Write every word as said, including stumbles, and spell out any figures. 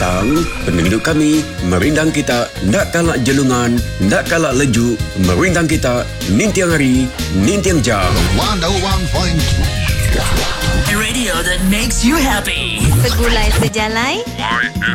datang, penduduk kami merindang kita, ndak kalak jelungan, ndak kalak lejuk, merindang kita nintiang hari, nintiang jam. one oh one point three Radio that makes you happy. Segulai sejalai